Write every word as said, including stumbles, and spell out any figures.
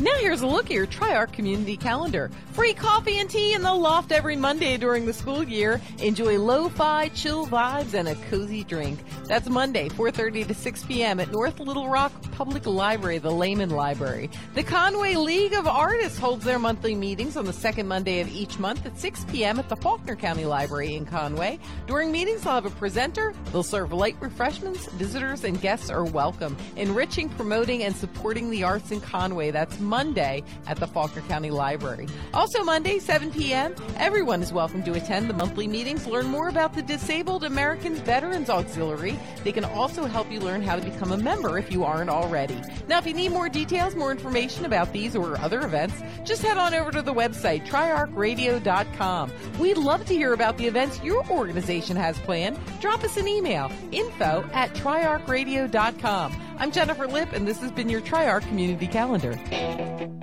Now here's a look at your Tri-Arc Community Calendar. Free coffee and tea in the loft every Monday during the school year. Enjoy lo-fi, chill vibes, and a cozy drink. That's Monday, four thirty to six p.m. at North Little Rock Public Library, the Lehman Library. The Conway League of Artists holds their monthly meetings on the second Monday of each month at six p.m. at the Faulkner County Library in Conway. During meetings, they'll have a presenter. They'll serve light refreshments. Visitors and guests are welcome. Enriching, promoting, and supporting the arts in Conway. That's Monday at the Faulkner County Library. Also Monday, seven p.m., everyone is welcome to attend the monthly meetings. Learn more about the Disabled Americans Veterans Auxiliary. They can also help you learn how to become a member if you aren't already. Now, if you need more details, more information about these or other events, just head on over to the website, tri arc radio dot com. We'd love to hear about the events your organization has planned. Drop us an email, info at tri arc radio dot com. I'm Jennifer Lipp, and this has been your Tri-Arc Community Calendar.